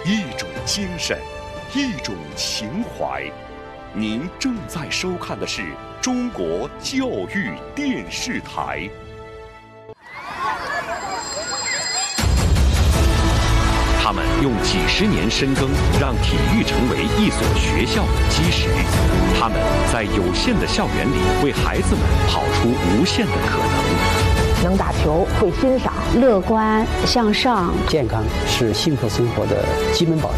一种精神，一种情怀。您正在收看的是中国教育电视台。他们用几十年深耕，让体育成为一所学校的基石。他们在有限的校园里，为孩子们跑出无限的可能。 能打球，会欣赏， 乐观向上， 健康是幸福生活的基本保障。